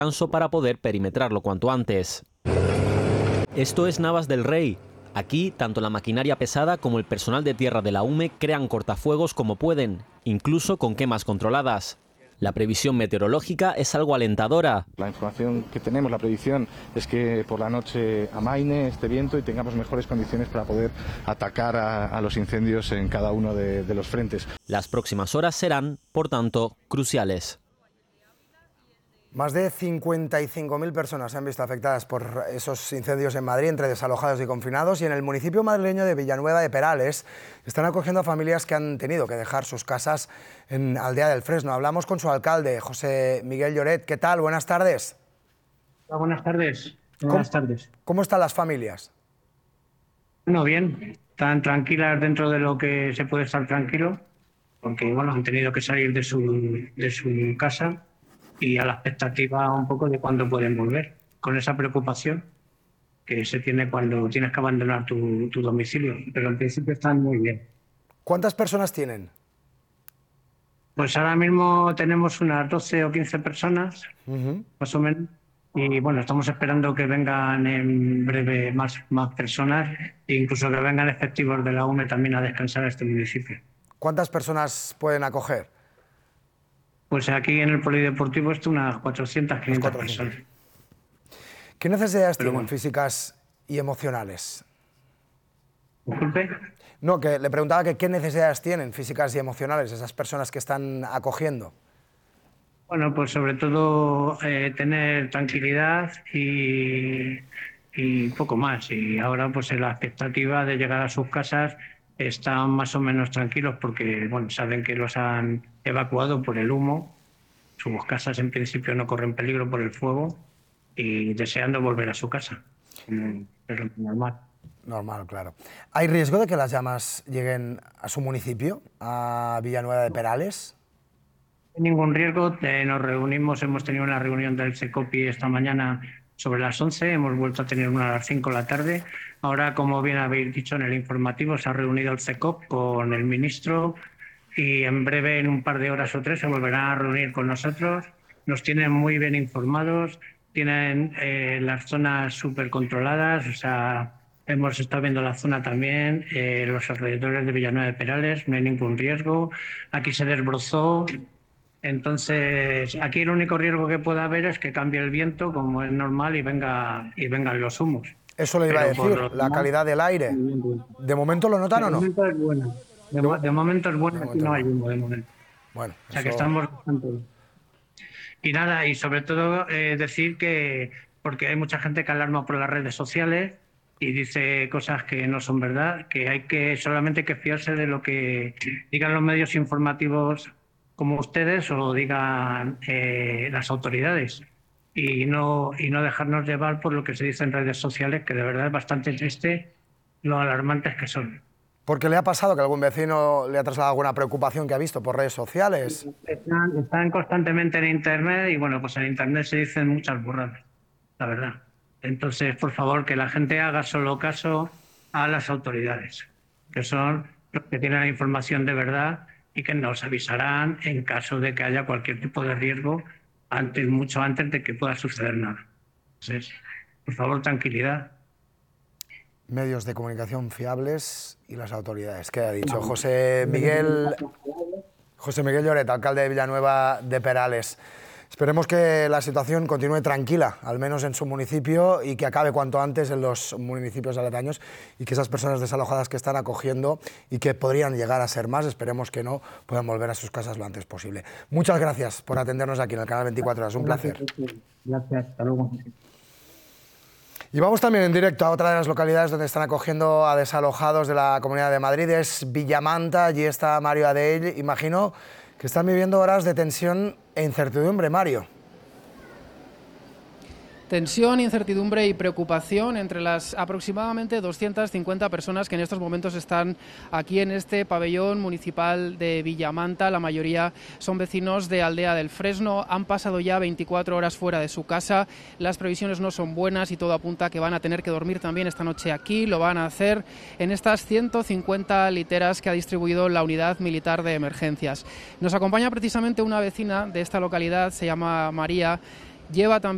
para poder perimetrarlo cuanto antes. Esto es Navas del Rey. Aquí, tanto la maquinaria pesada como el personal de tierra de la UME crean cortafuegos como pueden, incluso con quemas controladas. La previsión meteorológica es algo alentadora. La información que tenemos, la predicción, es que por la noche amaine este viento y tengamos mejores condiciones para poder atacar a los incendios en cada uno de los frentes. Las próximas horas serán, por tanto, cruciales. Más de 55.000 personas se han visto afectadas por esos incendios en Madrid, entre desalojados y confinados, y en el municipio madrileño de Villanueva de Perales están acogiendo a familias que han tenido que dejar sus casas en Aldea del Fresno. Hablamos con su alcalde, José Miguel Lloret. ¿Qué tal? Buenas tardes. Hola, buenas tardes. Buenas tardes. ¿Cómo están las familias? Bueno, bien. Están tranquilas dentro de lo que se puede estar tranquilo, porque bueno, han tenido que salir de su casa y a la expectativa un poco de cuándo pueden volver, con esa preocupación que se tiene cuando tienes que abandonar tu domicilio, pero en principio están muy bien. ¿Cuántas personas tienen? Pues ahora mismo tenemos unas 12 o 15 personas, más o menos, y bueno, estamos esperando que vengan en breve más personas, e incluso que vengan efectivos de la UME también a descansar a este municipio. ¿Cuántas personas pueden acoger? Pues aquí en el polideportivo están unas 400, 500 personas. ¿Qué necesidades tienen físicas y emocionales? Disculpe. No, que le preguntaba que qué necesidades tienen físicas y emocionales esas personas que están acogiendo. Bueno, pues sobre todo tener tranquilidad y poco más. Y ahora pues en la expectativa de llegar a sus casas están más o menos tranquilos porque bueno, saben que los han evacuado por el humo. Sus casas en principio no corren peligro por el fuego y deseando volver a su casa. Es lo normal. Normal, claro. ¿Hay riesgo de que las llamas lleguen a su municipio, a Villanueva de Perales? No hay ningún riesgo. Nos reunimos, hemos tenido una reunión del CECOPI esta mañana sobre las 11, hemos vuelto a tener una a las 5 de la tarde. Ahora, como bien habéis dicho en el informativo, se ha reunido el CECOP con el ministro y en breve, en un par de horas o 3, se volverán a reunir con nosotros. Nos tienen muy bien informados, tienen las zonas súper controladas, o sea, hemos estado viendo la zona también, los alrededores de Villanueva de Perales, no hay ningún riesgo. Aquí se desbrozó. Entonces, aquí el único riesgo que pueda haber es que cambie el viento, como es normal, y vengan los humos. Eso le iba a decir, la calidad del aire. ¿De momento lo notan o no? De momento es buena. De momento es buena, aquí no hay humo de momento. Bueno, o sea que estamos bastante bien. Y nada, y sobre todo decir que, porque hay mucha gente que alarma por las redes sociales y dice cosas que no son verdad, que hay que solamente que fiarse de lo que digan los medios informativos como ustedes o digan las autoridades y no dejarnos llevar por lo que se dice en redes sociales, que de verdad es bastante triste lo alarmantes que son. ¿Porque le ha pasado que algún vecino le ha trasladado alguna preocupación que ha visto por redes sociales? Están constantemente en Internet y bueno, pues en Internet se dicen muchas burradas, la verdad. Entonces, por favor, que la gente haga solo caso a las autoridades, que son los que tienen la información de verdad y que nos avisarán en caso de que haya cualquier tipo de riesgo mucho antes de que pueda suceder nada. Entonces, por favor, tranquilidad. Medios de comunicación fiables y las autoridades. ¿Qué ha dicho José Miguel Lloret, alcalde de Villanueva de Perales? Esperemos que la situación continúe tranquila, al menos en su municipio, y que acabe cuanto antes en los municipios aledaños y que esas personas desalojadas que están acogiendo y que podrían llegar a ser más, esperemos que no, puedan volver a sus casas lo antes posible. Muchas gracias por atendernos aquí en el canal 24 Horas, un placer. Gracias, hasta luego. Y vamos también en directo a otra de las localidades donde están acogiendo a desalojados de la Comunidad de Madrid, es Villamanta. Allí está Mario Adell. Imagino que están viviendo horas de tensión e incertidumbre, Mario. Tensión, incertidumbre y preocupación entre las aproximadamente 250 personas que en estos momentos están aquí en este pabellón municipal de Villamanta. La mayoría son vecinos de Aldea del Fresno. Han pasado ya 24 horas fuera de su casa. Las previsiones no son buenas y todo apunta a que van a tener que dormir también esta noche aquí. Lo van a hacer en estas 150 literas que ha distribuido la Unidad Militar de Emergencias. Nos acompaña precisamente una vecina de esta localidad, se llama María. Lleva también